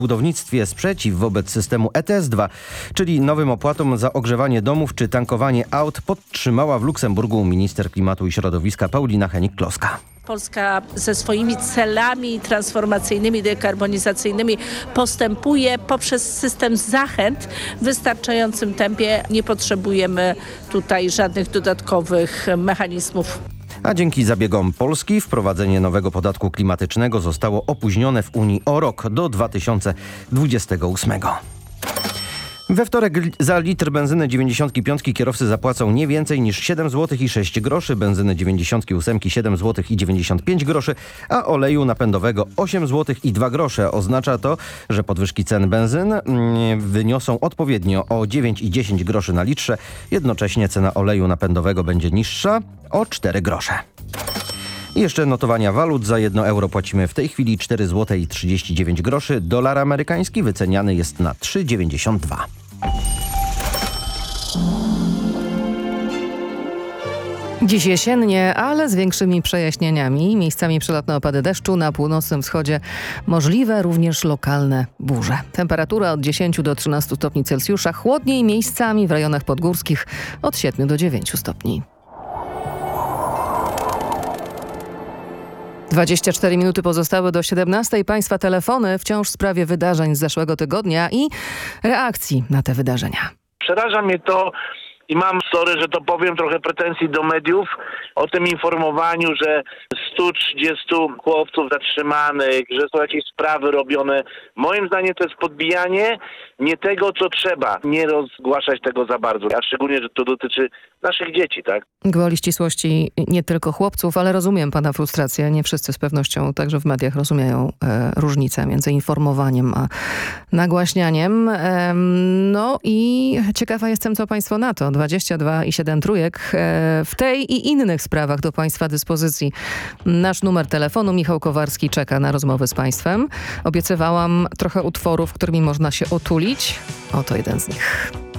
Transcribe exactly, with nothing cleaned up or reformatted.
W budownictwie sprzeciw wobec systemu E T S dwa, czyli nowym opłatom za ogrzewanie domów czy tankowanie aut, podtrzymała w Luksemburgu minister klimatu i środowiska Paulina Hennig-Kloska. Polska ze swoimi celami transformacyjnymi, dekarbonizacyjnymi postępuje poprzez system zachęt w wystarczającym tempie. Nie potrzebujemy tutaj żadnych dodatkowych mechanizmów. A dzięki zabiegom Polski wprowadzenie nowego podatku klimatycznego zostało opóźnione w Unii o rok do dwa tysiące dwudziestego ósmego. We wtorek za litr benzyny dziewięćdziesiąt pięć kierowcy zapłacą nie więcej niż siedem złotych i sześć groszy, benzyny dziewięćdziesiąt osiem siedem złotych i dziewięćdziesiąt pięć groszy, a oleju napędowego osiem złotych i dwa grosze. Oznacza to, że podwyżki cen benzyn wyniosą odpowiednio o dziewięć i dziesięć groszy na litrze. Jednocześnie cena oleju napędowego będzie niższa o cztery grosze. I jeszcze notowania walut. Za jedno euro płacimy w tej chwili cztery złote i trzydzieści dziewięć groszy. Dolar amerykański wyceniany jest na trzy dziewięćdziesiąt dwa. Dziś jesiennie, ale z większymi przejaśnieniami. Miejscami przelotne opady deszczu, na północnym wschodzie możliwe również lokalne burze. Temperatura od dziesięciu do trzynastu stopni Celsjusza, chłodniej miejscami w rejonach podgórskich od siedmiu do dziewięciu stopni. dwadzieścia cztery minuty pozostały do siedemnastej. Państwa telefony wciąż w sprawie wydarzeń z zeszłego tygodnia i reakcji na te wydarzenia. Przeraża mnie to i mam, sorry, że to powiem, trochę pretensji do mediów o tym informowaniu, że stu trzydziestu chłopców zatrzymanych, że są jakieś sprawy robione. Moim zdaniem to jest podbijanie nie tego, co trzeba. Nie rozgłaszać tego za bardzo, a szczególnie, że to dotyczy naszych dzieci, tak? Gwoli ścisłości nie tylko chłopców, ale rozumiem pana frustrację. Nie wszyscy z pewnością także w mediach rozumieją e, różnicę między informowaniem a nagłaśnianiem. E, no i ciekawa jestem, co państwo na to. dwadzieścia dwa i siedem trójek. E, w tej i innych sprawach do państwa dyspozycji nasz numer telefonu. Michał Kowarski czeka na rozmowy z państwem. Obiecywałam trochę utworów, którymi można się otulić. Oto jeden z nich.